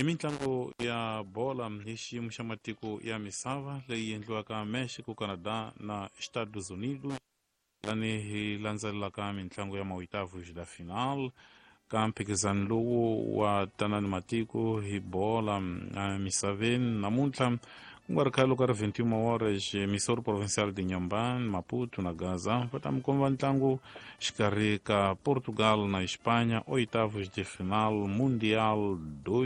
mitlangu ya bola hi xiyimo xa matiko ya misava leyi endliwaka Mexico, Canada na Estados Unidos. Lani hi landzelelaka mitlangu ya ma-oitavos da final ka mphikizano lowu wa tanani matiko hi bola misaveni. Namuntlha ku nga ri khale ka ri 21 horas Missão Provincial de Inhambane, Maputo na Gaza va ta mi komba ntlangu xikarhi ka Portugal na Espanha, oitavos de final Mundial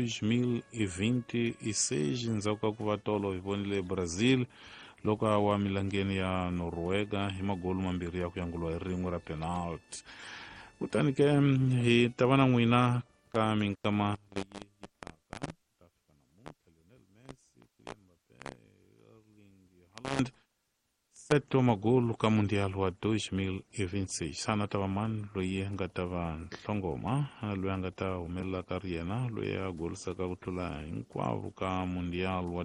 2026. Ndzhaku ka ku va tolo hi vonile Brazil loko wa milangeni ya Noruwega hi magolu mambirhi ya ku yanguliwa hi rin'we ra penalty. Kutani ke hi ta va na n'wina ka minkama leyi yi taka ta fika namuntlha. Lionel Messi, Kylian Mbappé, Erling Haaland, 7 wa magolu ka mundial wa 2026. Sana ta va mani loyi nga ta va nhlongoma, loyi a nga ta humelela ka ri yena, loyi a golisaka ku tlula hinkwavo ka mundial wa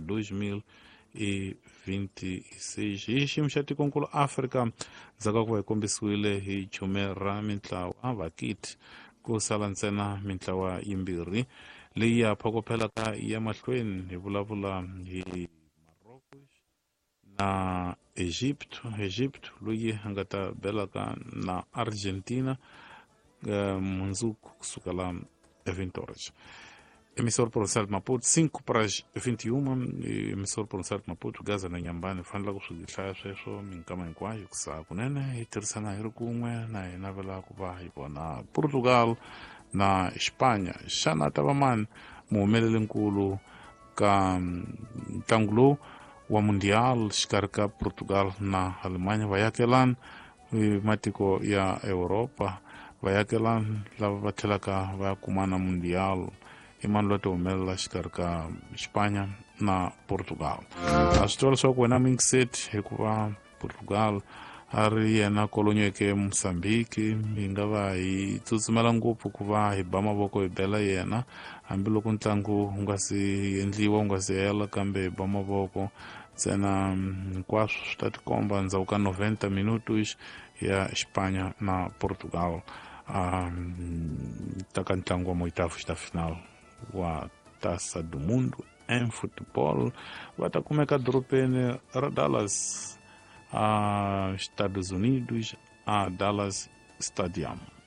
2026 hi xiyimo xa tikonkulu Afrika. Ndzhaku ku va hi kombisiwile hi chume ra mintlawa vakiti ku sala ntsena mintlawa yimbirhi leyi ya phokophelaka ya mahlweni. Hi vulavula hi Morocco na Egypt loyi a nga ta belaka na Argentina mundzuku kusukela 20 horas. Emissor Provincial de Maputo 5:21. Emissor Provincial de Maputo, Gaza na Inhambane fanele ku swi hlaya sweswo minkama hinkwayo ku saa kunene hi tirhisana hi ri kun'we na hi navela ku va hi vona Portugal na Espanya. Xana ta va mani muhumeleli nkulu ka ntlangu lowu wa mundial xikarhi ka Portugal na Alemanya? Vayakelani matiko ya Europa, vayakelani lava va tlhelaka va kumana mundial i mani lo ta humelela xikarhi ka Espanya na Portugal. A swi tiva leswaku wena mingiseti hikuva Portugal a ri yena kolonyeke Mozambique, hi nga va hi tsutsumela ngopfu ku va hi ba mavoko hi bela yena hambiloko ntlangu wu nga si endliwa, wu nga si hela, kambe hi ba mavoko ntsena. Hinkwaswo swi ta tikomba ndzhaku ka 90 minutos ya Espanya na Portugal ta ka ntlangu wa ma-oitavos da final wa Taça do Mundo em futebol. Va ta kumeka doropeni ra Dallas, Estados Unidos, a Dallas Stadium.